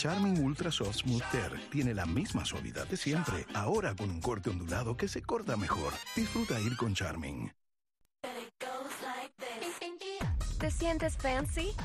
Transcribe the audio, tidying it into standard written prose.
Charmin Ultra Soft Smooth Tear tiene la misma suavidad de siempre, ahora con un corte ondulado que se corta mejor. Disfruta ir con Charmin. ¿Te sientes fancy?